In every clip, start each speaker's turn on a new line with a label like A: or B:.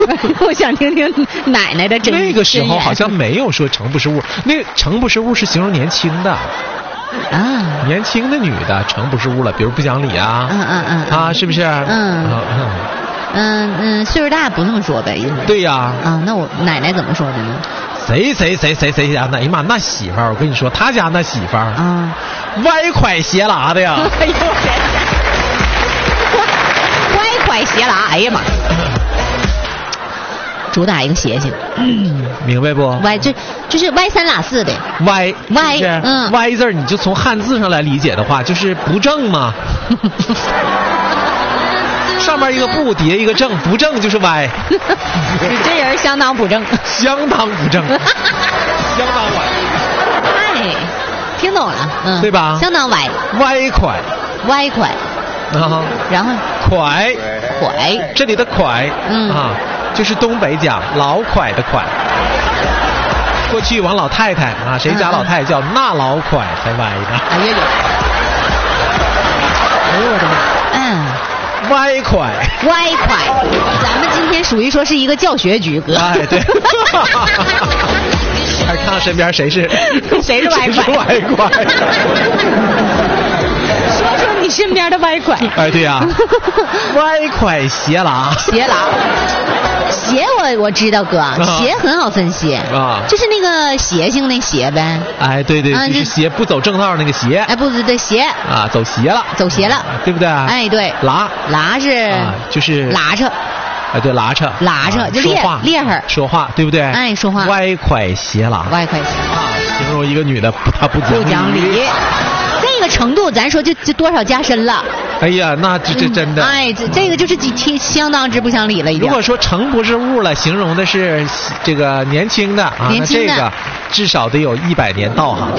A: 我想听听奶奶的真
B: 那个时候好像没有说成不是物，那个成不是物是形容年轻的
A: 啊，
B: 年轻的女的成不是物了，比如不讲理啊，啊，是不是？
A: 岁数大不那么说呗，意思。
B: 对呀。
A: 啊，那我奶奶怎么说的呢？
B: 谁家那，哎呀妈，那媳妇儿，我跟你说，他家那媳妇儿
A: 啊，
B: 歪拐斜拉的呀。
A: 哎呦，歪拐斜拉，哎呀妈，主打一个邪性，
B: 明白不？
A: 歪就是歪三拉四的
B: 歪，歪字你就从汉字上来理解的话，就是不正嘛。上面一个不，底下一个正，不正就是歪。
A: 你这人相当不正，
B: 相当不正，相当歪。
A: 哎，听懂了，
B: 对吧？
A: 相当歪，
B: 歪拐，
A: 然后
B: 拐，这里的拐，就是东北讲老拐的拐。过去往老太太啊，谁家老太太叫那老拐才歪的。
A: 哎呦我的妈！
B: 歪拐，
A: 咱们今天属于说是一个教学局，哥。
B: 哎，对。还看看身边谁是
A: 歪拐。说你身边的歪拐。
B: 哎，对呀。歪拐斜拉。
A: 邪我知道哥，邪很好分析啊，就是那个邪性那邪呗。
B: 哎，对，就是邪不走正道那个邪。
A: 哎，不对，邪
B: 啊，走邪了，对不对？
A: 哎，对，拉是
B: 就是
A: 拉扯。
B: 哎，对，拉扯
A: 就厉害
B: 说话，对不对？
A: 哎，说话
B: 歪拐斜拉，形容一个女的她不讲理。
A: 这个程度咱说就多少加深了。
B: 哎呀，那这真的。
A: 哎，这个就是相当之不讲理了。
B: 如果说成不是物了，形容的是这个年轻的啊，那这个至少得有100年到哈。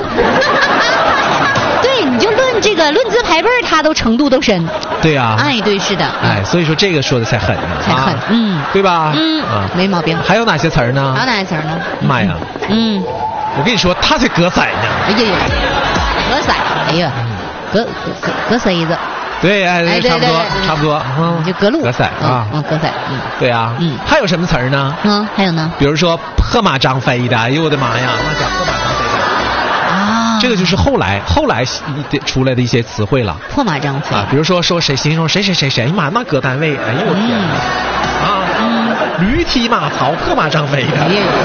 A: 对，你就论资排辈，他都程度都深。
B: 对呀。
A: 哎，对，是的。
B: 哎，所以说这个说的才狠呢。
A: 才狠，
B: 对吧？
A: 没毛病。
B: 还有哪些词儿呢？妈呀！我跟你说，他才隔色呢。
A: 哎呀，隔色，哎呀，隔色子。
B: 对，哎，差不多，
A: 就隔路
B: 隔色啊，
A: 隔色，
B: 对啊，还有什么词儿呢？
A: 还有呢？
B: 比如说破马张飞的，哎呦我的妈呀，那叫破马张飞的啊，这个就是后来出来的一些词汇了。
A: 破马张飞
B: 啊，比如说谁形容谁，哎呀妈，那搁单位，哎呦我天啊，驴踢马槽，破马张飞的。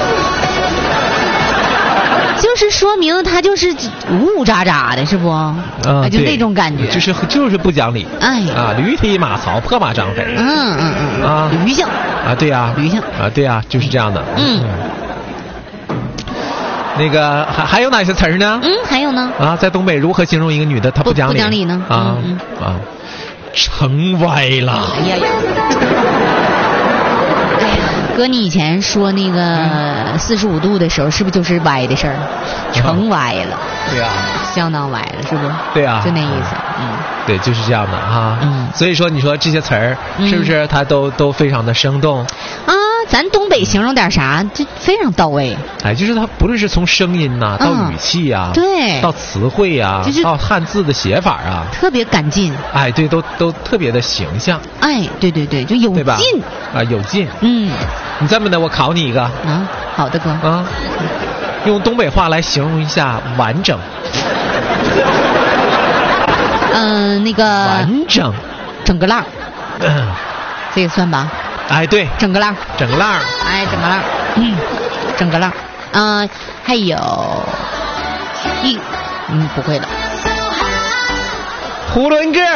A: 就是说明他就是呜呜喳喳的，是不？就那种感觉，
B: 就是不讲理。哎啊，驴踢马槽，破马张飞。
A: 驴性
B: 啊，对呀，
A: 驴性
B: 啊，对呀，就是这样的。那个还有哪些词儿呢？
A: 还有呢？
B: 啊，在东北如何形容一个女的她不讲理？
A: 不讲理呢？
B: 成歪了。
A: 哎呀。哥，你以前说那个45度的时候，是不是就是歪的事儿？成歪了。
B: 对啊。
A: 相当歪了，是不是？
B: 对啊。
A: 就那意思。
B: 对，就是这样的哈。所以说，你说这些词儿是不是它都非常的生动？
A: 啊，咱东北形容点啥，这非常到位。
B: 哎，就是它不论是从声音呐，到语气啊，
A: 对，
B: 到词汇啊，
A: 就是
B: 到汉字的写法啊，
A: 特别赶劲。
B: 哎，对，都特别的形象。
A: 哎，对，就有劲
B: 啊，有劲。你这么的，我考你一个啊。
A: 好的哥。
B: 用东北话来形容一下完整。
A: 那个
B: 完整，
A: 整个浪。这个算吧。
B: 哎，对，
A: 整个浪。
B: 哎，
A: 整个浪。整个浪。还有不会了。
B: 囫囵个。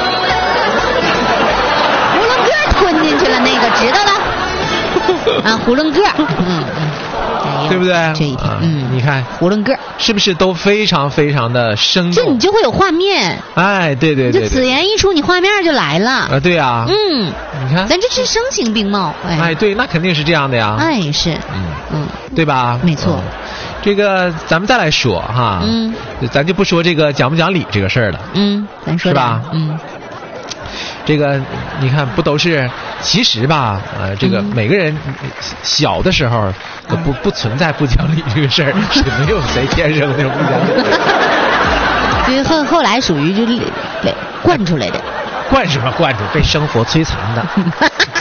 A: 囫囵个吞进去了，那个知道了。囫囵个。
B: 对不对？
A: 这一天，
B: 你看
A: 囫囵个
B: 是不是都非常非常的生动？
A: 就你就会有画面。
B: 哎，对，
A: 就此言一出，你画面就来了。
B: 啊，对呀。你看，
A: 咱这是声情并茂。
B: 哎，对，那肯定是这样的呀。
A: 哎，是。
B: 对吧？
A: 没错。
B: 这个咱们再来说哈。咱就不说这个讲不讲理这个事儿了。
A: 咱说
B: 是吧？这个你看不都是？其实吧，这个每个人小的时候都不存在不讲理这个事儿，是没有谁天生那种不讲理。
A: 所以后来属于就惯出来的。
B: 惯什么惯出？被生活摧残的。